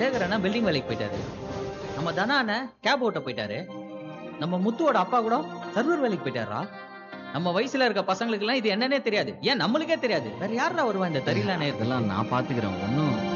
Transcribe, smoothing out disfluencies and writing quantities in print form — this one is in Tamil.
சேகர் அண்ணா பில்டிங் வேலைக்கு போயிட்டாரு. நம்ம தனா அண்ணன் கேப் ஓட்ட போயிட்டாரு. நம்ம முத்துவோட அப்பா கூட சர்வர் வேலைக்கு போயிட்டாரா? நம்ம வயசுல இருக்க பசங்களுக்கு எல்லாம் இது என்னன்னே தெரியாது. ஏன் நம்மளுக்கே தெரியாது. வேற யாரா வருவா இந்த தெரியலானே? இதெல்லாம் நான் பாத்துக்கிறேன். ஒன்னும்